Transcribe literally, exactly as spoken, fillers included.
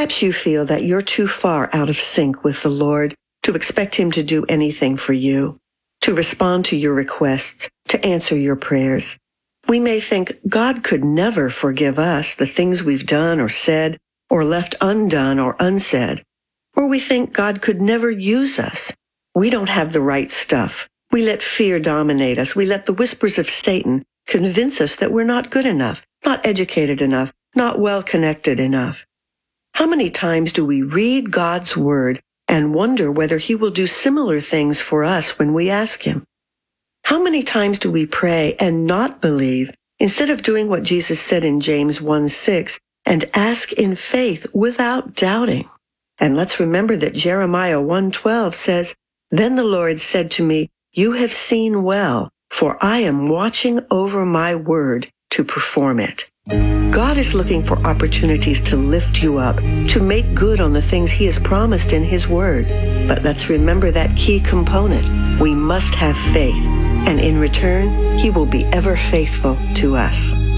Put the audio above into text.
Perhaps you feel that you're too far out of sync with the Lord to expect Him to do anything for you, to respond to your requests, to answer your prayers. We may think God could never forgive us the things we've done or said or left undone or unsaid. Or we think God could never use us. We don't have the right stuff. We let fear dominate us. We let the whispers of Satan convince us that we're not good enough, not educated enough, not well connected enough. How many times do we read God's word and wonder whether He will do similar things for us when we ask Him? How many times do we pray and not believe instead of doing what Jesus said in James one six and ask in faith without doubting? And let's remember that Jeremiah one twelve says, "Then the Lord said to me, you have seen well, for I am watching over my word to perform it." God is looking for opportunities to lift you up, to make good on the things He has promised in His word. But let's remember that key component. We must have faith, and in return, He will be ever faithful to us.